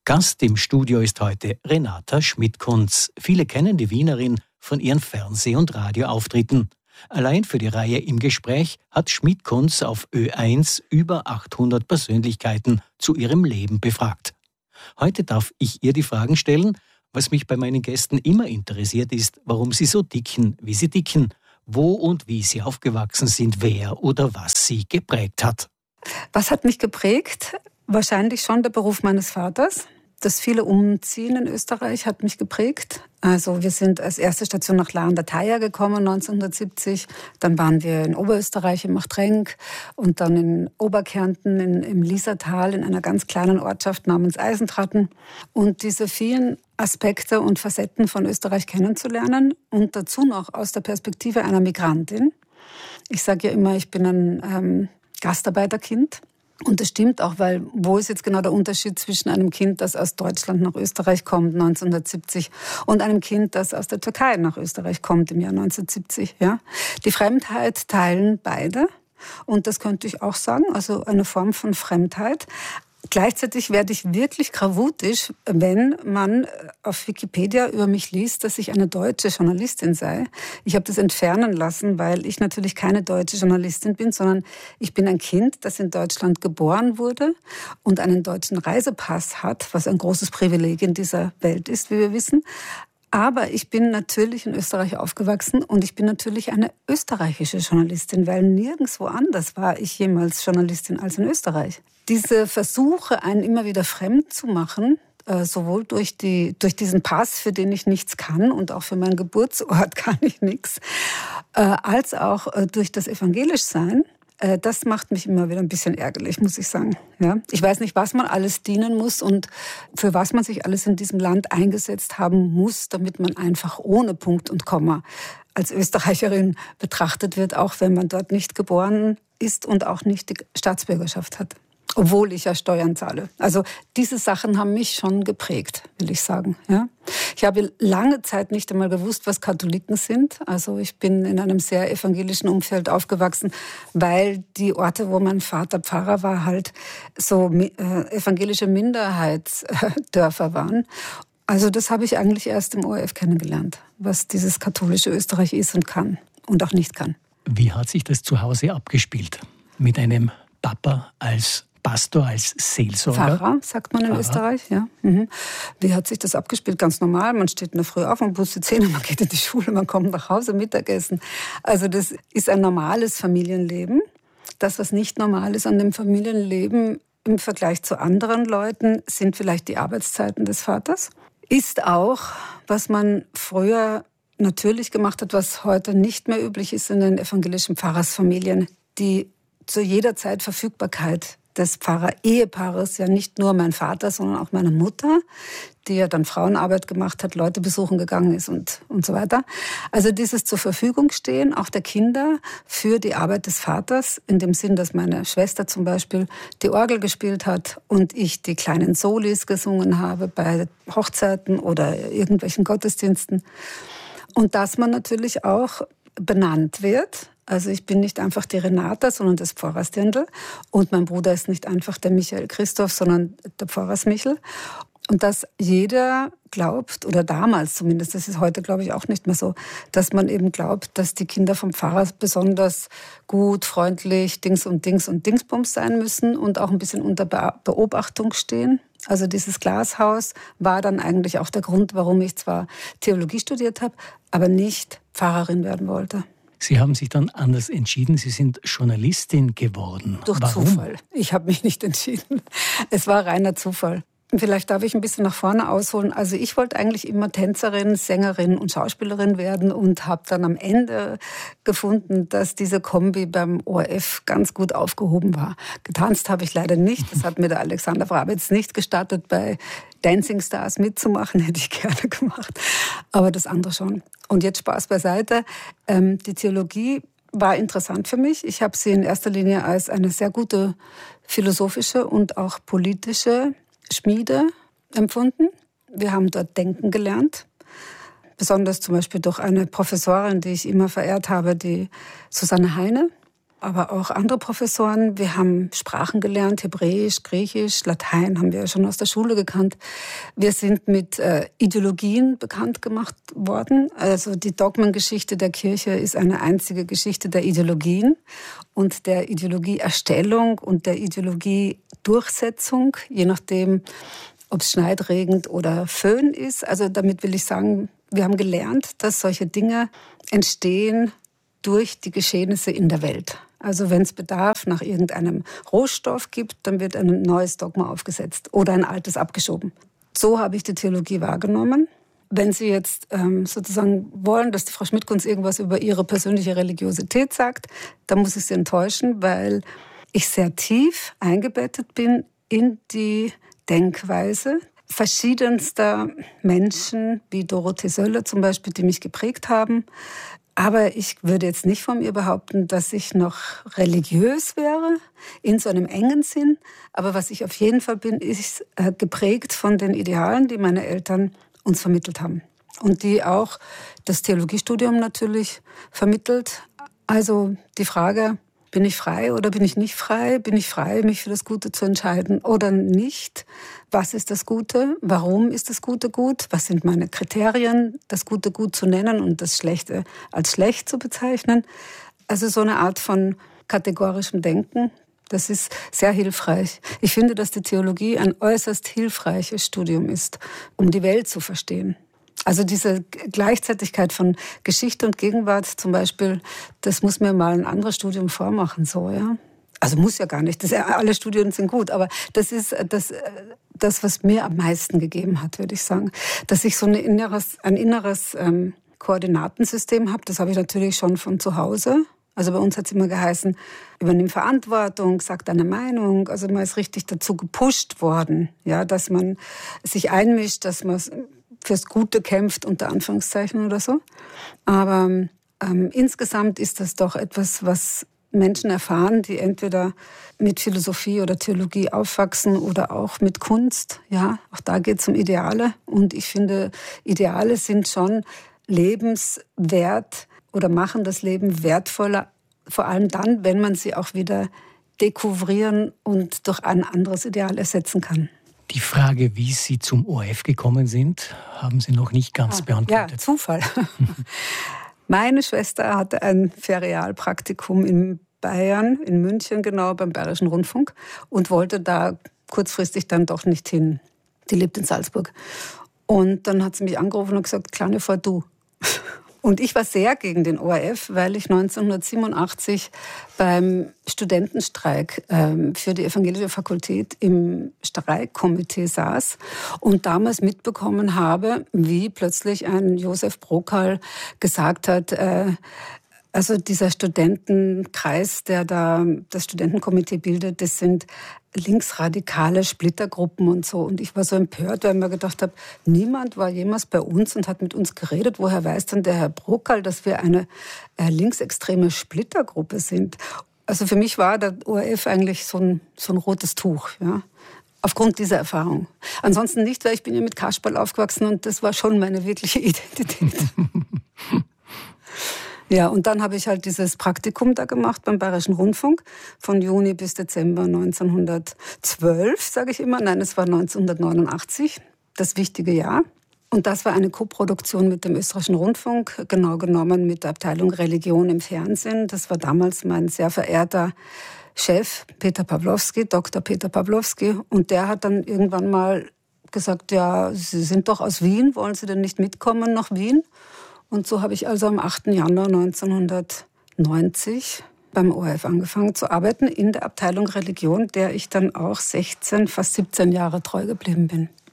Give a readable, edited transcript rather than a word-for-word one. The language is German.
Gast im Studio ist heute Renata Schmidt-Kunz. Viele kennen die Wienerin von ihren Fernseh- und Radioauftritten. Allein für die Reihe Im Gespräch hat Schmidt-Kunz auf Ö1 über 800 Persönlichkeiten zu ihrem Leben befragt. Heute darf ich ihr die Fragen stellen. Was mich bei meinen Gästen immer interessiert ist, warum sie so dicken, wie sie dicken, wo und wie sie aufgewachsen sind, wer oder was sie geprägt hat. Was hat mich geprägt? Wahrscheinlich schon der Beruf meines Vaters. Das viele Umziehen in Österreich hat mich geprägt. Also wir sind als erste Station nach La an der Thaya gekommen 1970. Dann waren wir in Oberösterreich, in Machtrenk und dann in Oberkärnten, im Liesertal, in einer ganz kleinen Ortschaft namens Eisentraten. Und diese vielen Aspekte und Facetten von Österreich kennenzulernen und dazu noch aus der Perspektive einer Migrantin. Ich sage ja immer, ich bin ein Gastarbeiterkind. Und das stimmt auch, weil wo ist jetzt genau der Unterschied zwischen einem Kind, das aus Deutschland nach Österreich kommt 1970 und einem Kind, das aus der Türkei nach Österreich kommt im Jahr 1970? Ja? Die Fremdheit teilen beide und das könnte ich auch sagen, also eine Form von Fremdheit. Gleichzeitig werde ich wirklich gravutisch, wenn man auf Wikipedia über mich liest, dass ich eine deutsche Journalistin sei. Ich habe das entfernen lassen, weil ich natürlich keine deutsche Journalistin bin, sondern ich bin ein Kind, das in Deutschland geboren wurde und einen deutschen Reisepass hat, was ein großes Privileg in dieser Welt ist, wie wir wissen. Aber ich bin natürlich in Österreich aufgewachsen und ich bin natürlich eine österreichische Journalistin, weil nirgendwo anders war ich jemals Journalistin als in Österreich. Diese Versuche, einen immer wieder fremd zu machen, sowohl durch diesen Pass, für den ich nichts kann und auch für meinen Geburtsort kann ich nichts, als auch durch das Evangelischsein, das macht mich immer wieder ein bisschen ärgerlich, muss ich sagen. Ja? Ich weiß nicht, was man alles dienen muss und für was man sich alles in diesem Land eingesetzt haben muss, damit man einfach ohne Punkt und Komma als Österreicherin betrachtet wird, auch wenn man dort nicht geboren ist und auch nicht die Staatsbürgerschaft hat. Obwohl ich ja Steuern zahle. Also diese Sachen haben mich schon geprägt, will ich sagen. Ja? Ich habe lange Zeit nicht einmal gewusst, was Katholiken sind. Also ich bin in einem sehr evangelischen Umfeld aufgewachsen, weil die Orte, wo mein Vater Pfarrer war, halt so evangelische Minderheitsdörfer waren. Also das habe ich eigentlich erst im ORF kennengelernt, was dieses katholische Österreich ist und kann und auch nicht kann. Wie hat sich das zu Hause abgespielt? Mit einem Papa als Pastor, als Seelsorger? Pfarrer, sagt man in Österreich, ja. Mhm. Wie hat sich das abgespielt? Ganz normal. Man steht in der Früh auf, man putzt die Zähne, man geht in die Schule, man kommt nach Hause, Mittagessen. Also das ist ein normales Familienleben. Das, was nicht normal ist an dem Familienleben im Vergleich zu anderen Leuten, sind vielleicht die Arbeitszeiten des Vaters. Ist auch, was man früher natürlich gemacht hat, was heute nicht mehr üblich ist in den evangelischen Pfarrersfamilien, die zu jeder Zeit Verfügbarkeit des Pfarrer-Ehepaares, ja nicht nur mein Vater, sondern auch meine Mutter, die ja dann Frauenarbeit gemacht hat, Leute besuchen gegangen ist und so weiter. Also dieses zur Verfügung stehen, auch der Kinder, für die Arbeit des Vaters, in dem Sinn, dass meine Schwester zum Beispiel die Orgel gespielt hat und ich die kleinen Solis gesungen habe bei Hochzeiten oder irgendwelchen Gottesdiensten. Und dass man natürlich auch benannt wird. Also ich bin nicht einfach die Renata, sondern das Pfarrersdirndl. Und mein Bruder ist nicht einfach der Michael Christoph, sondern der Pfarrersmichel. Und dass jeder glaubt, oder damals zumindest, das ist heute glaube ich auch nicht mehr so, dass man eben glaubt, dass die Kinder vom Pfarrer besonders gut, freundlich, Dings und Dingsbums sein müssen und auch ein bisschen unter Beobachtung stehen. Also dieses Glashaus war dann eigentlich auch der Grund, warum ich zwar Theologie studiert habe, aber nicht Pfarrerin werden wollte. Sie haben sich dann anders entschieden. Sie sind Journalistin geworden. Durch Warum? Zufall. Ich habe mich nicht entschieden. Es war reiner Zufall. Vielleicht darf ich ein bisschen nach vorne ausholen. Also ich wollte eigentlich immer Tänzerin, Sängerin und Schauspielerin werden und habe dann am Ende gefunden, dass diese Kombi beim ORF ganz gut aufgehoben war. Getanzt habe ich leider nicht. Das hat mir der Alexander Wrabetz nicht gestattet, bei Dancing Stars mitzumachen. Hätte ich gerne gemacht. Aber das andere schon. Und jetzt Spaß beiseite. Die Theologie war interessant für mich. Ich habe sie in erster Linie als eine sehr gute philosophische und auch politische Schmiede empfunden. Wir haben dort denken gelernt. Besonders zum Beispiel durch eine Professorin, die ich immer verehrt habe, die Susanne Heine. aber auch andere Professoren. Wir haben Sprachen gelernt, Hebräisch, Griechisch, Latein haben wir ja schon aus der Schule gekannt. Wir sind mit Ideologien bekannt gemacht worden. Also die Dogmengeschichte der Kirche ist eine einzige Geschichte der Ideologien und der Ideologieerstellung und der Ideologiedurchsetzung, je nachdem, ob es schneidregend oder Föhn ist. Also damit will ich sagen, wir haben gelernt, dass solche Dinge entstehen durch die Geschehnisse in der Welt. Also wenn es Bedarf nach irgendeinem Rohstoff gibt, dann wird ein neues Dogma aufgesetzt oder ein altes abgeschoben. So habe ich die Theologie wahrgenommen. Wenn Sie jetzt sozusagen wollen, dass die Frau Schmidtkunz irgendwas über ihre persönliche Religiosität sagt, dann muss ich Sie enttäuschen, weil ich sehr tief eingebettet bin in die Denkweise verschiedenster Menschen, wie Dorothee Söller zum Beispiel, die mich geprägt haben. Aber ich würde jetzt nicht von mir behaupten, dass ich noch religiös wäre, in so einem engen Sinn. Aber was ich auf jeden Fall bin, ist geprägt von den Idealen, die meine Eltern uns vermittelt haben. Und die auch das Theologiestudium natürlich vermittelt. Also die Frage, bin ich frei oder bin ich nicht frei? Bin ich frei, mich für das Gute zu entscheiden oder nicht? Was ist das Gute? Warum ist das Gute gut? Was sind meine Kriterien, das Gute gut zu nennen und das Schlechte als schlecht zu bezeichnen? Also so eine Art von kategorischem Denken, das ist sehr hilfreich. Ich finde, dass die Theologie ein äußerst hilfreiches Studium ist, um die Welt zu verstehen. Also diese Gleichzeitigkeit von Geschichte und Gegenwart zum Beispiel, das muss mir mal ein anderes Studium vormachen, so, ja. Also muss ja gar nicht, alle Studien sind gut, aber das ist das, was mir am meisten gegeben hat, würde ich sagen. Dass ich so ein inneres Koordinatensystem habe, das habe ich natürlich schon von zu Hause. Also bei uns hat es immer geheißen, übernimm Verantwortung, sag deine Meinung. Also man ist richtig dazu gepusht worden, ja, dass man sich einmischt, dass man fürs Gute kämpft, unter Anführungszeichen oder so. Aber insgesamt ist das doch etwas, was Menschen erfahren, die entweder mit Philosophie oder Theologie aufwachsen oder auch mit Kunst. Ja, auch da geht es um Ideale. Und ich finde, Ideale sind schon lebenswert oder machen das Leben wertvoller, vor allem dann, wenn man sie auch wieder dekouvrieren und durch ein anderes Ideal ersetzen kann. Die Frage, wie Sie zum ORF gekommen sind, haben Sie noch nicht ganz beantwortet. Ja, Zufall. Meine Schwester hatte ein Ferialpraktikum in Bayern, in München genau, beim Bayerischen Rundfunk und wollte da kurzfristig dann doch nicht hin. Die lebt in Salzburg. Und dann hat sie mich angerufen und gesagt, Kleine, fahr du. Und ich war sehr gegen den ORF, weil ich 1987 beim Studentenstreik für die evangelische Fakultät im Streikkomitee saß und damals mitbekommen habe, wie plötzlich ein Josef Brockal gesagt hat, also dieser Studentenkreis, der da das Studentenkomitee bildet, das sind linksradikale Splittergruppen und so. Und ich war so empört, weil ich mir gedacht habe, niemand war jemals bei uns und hat mit uns geredet. Woher weiß denn der Herr Brockal, dass wir eine linksextreme Splittergruppe sind? Also für mich war der ORF eigentlich so ein rotes Tuch, ja. Aufgrund dieser Erfahrung. Ansonsten nicht, weil ich bin ja mit Kasperl aufgewachsen und das war schon meine wirkliche Identität. Ja, und dann habe ich halt dieses Praktikum da gemacht beim Bayerischen Rundfunk von Juni bis Dezember 1912, sage ich immer. Nein, es war 1989, das wichtige Jahr. Und das war eine Koproduktion mit dem Österreichischen Rundfunk, genau genommen mit der Abteilung Religion im Fernsehen. Das war damals mein sehr verehrter Chef, Peter Pawlowski, Dr. Peter Pawlowski. Und der hat dann irgendwann mal gesagt, ja, Sie sind doch aus Wien, wollen Sie denn nicht mitkommen nach Wien? Und so habe ich also am 8. Januar 1990 beim ORF angefangen zu arbeiten in der Abteilung Religion, der ich dann auch 16, fast 17 Jahre treu geblieben bin.